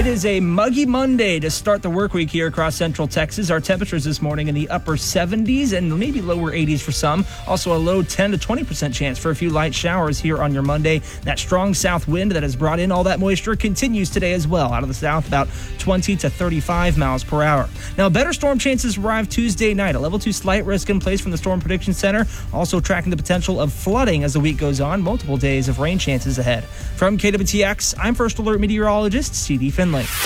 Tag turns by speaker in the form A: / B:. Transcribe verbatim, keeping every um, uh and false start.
A: is a muggy Monday to start the work week here across central Texas. Our temperatures this morning in the upper seventies and maybe lower eighties for some. Also a low ten to twenty percent chance for a few light showers here on your Monday. That strong south wind that has brought in all that moisture continues today as well. Out of the south, about twenty to thirty-five miles per hour. Now, better storm chances arrive Tuesday night. A level two slight risk in place from the Storm Prediction Center. Also tracking the potential of flooding as the week goes on. Multiple days of rain chances ahead. From K W T X, I'm First Alert Meteorologist C D Finley.